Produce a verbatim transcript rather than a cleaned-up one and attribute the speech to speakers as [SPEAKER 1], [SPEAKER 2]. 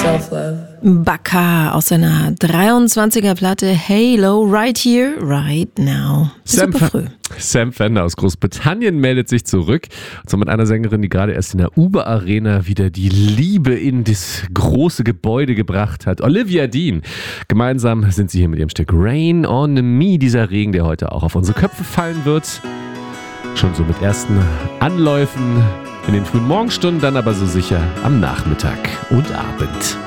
[SPEAKER 1] self-love.
[SPEAKER 2] Baka aus seiner dreiundzwanziger Platte Halo, Right Here, Right Now.
[SPEAKER 3] Sam,
[SPEAKER 2] Super früh.
[SPEAKER 3] Sam Fender aus Großbritannien meldet sich zurück. Und zwar mit einer Sängerin, die gerade erst in der Uber Arena wieder die Liebe in das große Gebäude gebracht hat. Olivia Dean. Gemeinsam sind sie hier mit ihrem Stück Rain on Me. Dieser Regen, der heute auch auf unsere Köpfe fallen wird. Schon so mit ersten Anläufen in den frühen Morgenstunden, dann aber so sicher am Nachmittag und Abend.